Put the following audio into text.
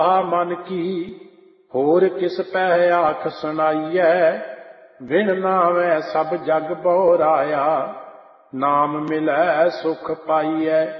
ਆ ਮਨ ਕੀ ਹੋਰ ਕਿਸ ਪੈ ਆਖ ਸੁਣਾਈਐ। ਬਿਨ ਨਾਵੈ ਸਭ ਜਗ ਬਉਰਾਇਆ, ਨਾਮ ਮਿਲੈ ਸੁਖ ਪਾਈਐ।